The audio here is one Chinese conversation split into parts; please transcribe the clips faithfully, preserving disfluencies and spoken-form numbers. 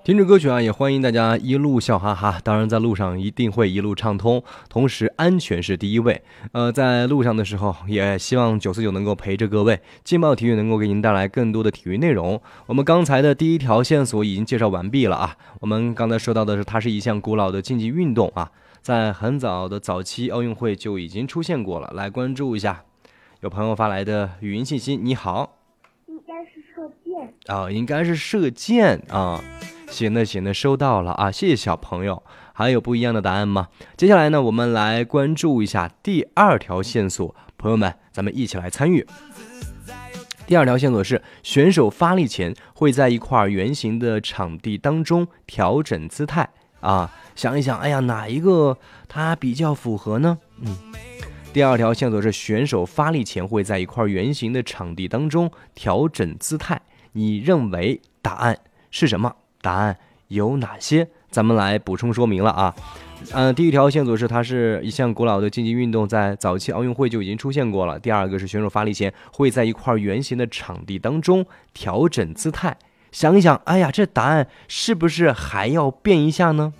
听着歌曲啊，也欢迎大家一路笑哈哈。当然，在路上一定会一路畅通，同时安全是第一位。呃，在路上的时候，也希望九四九能够陪着各位，劲爆体育能够给您带来更多的体育内容。我们刚才的第一条线索已经介绍完毕了啊。我们刚才说到的是，它是一项古老的竞技运动啊，在很早的早期奥运会就已经出现过了。来关注一下，有朋友发来的语音信息，你好， 应该是射箭啊，应该是射箭啊。行的行的，收到了啊，谢谢小朋友。还有不一样的答案吗？接下来呢，我们来关注一下第二条线索，朋友们，咱们一起来参与。第二条线索是，选手发力前会在一块圆形的场地当中调整姿态啊。想一想，哎呀，哪一个它比较符合呢？嗯，第二条线索是，选手发力前会在一块圆形的场地当中调整姿态。你认为答案是什么？答案有哪些？咱们来补充说明了啊。呃，第一条线索是，它是一项古老的竞技运动，在早期奥运会就已经出现过了。第二个是，选手发力前会在一块圆形的场地当中调整姿态。想一想，哎呀，这答案是不是还要变一下呢？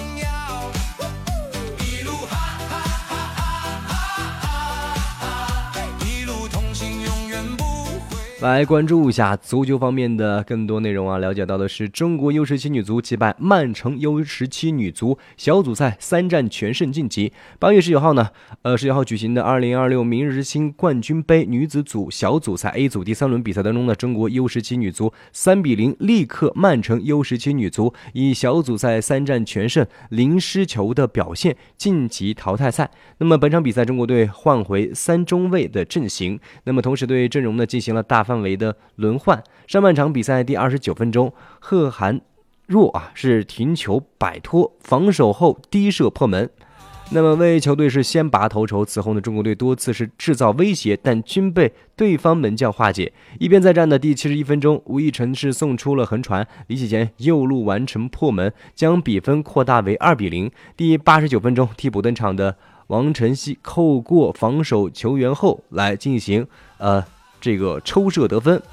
来关注一下足球方面的更多内容啊！了解到的是，中国 U 十七 女足击败曼城 U 十七 女足，小组赛三战全胜晋级。八月十九号呢，呃，十九号举行的二零二六明日新冠军杯女子组小组赛 A 组第三轮比赛当中呢，中国 U 十七 女足三比零力克曼城 U 十七 女足，以小组赛三战全胜、零失球的表现晋级淘汰赛。那么本场比赛，中国队换回三中卫的阵型，那么同时对阵容呢进行了大范围的轮换。上半场比赛第二十九分钟，贺涵若啊是停球摆脱防守后低射破门，那么为球队是先拔头筹。此后呢，中国队多次是制造威胁，但均被对方门将化解。一边再战的第七十一分钟，吴亦辰是送出了横传，李启贤右路完成破门，将比分扩大为二比零。第八十九分钟，替补登场的王晨曦扣过防守球员后来进行呃这个抽射得分，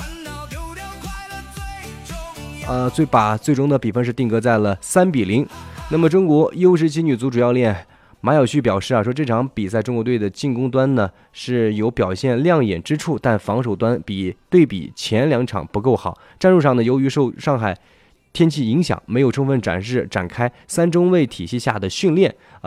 呃，最把最终的比分是定格在了三比零。那么中国 U 十七 女足主教练马晓旭表示啊，说这场比赛中国队的进攻端呢是有表现亮眼之处，但防守端比对比前两场不够好。战术上呢，由于受上海天气影响，没有充分展示展开三中卫体系下的训练。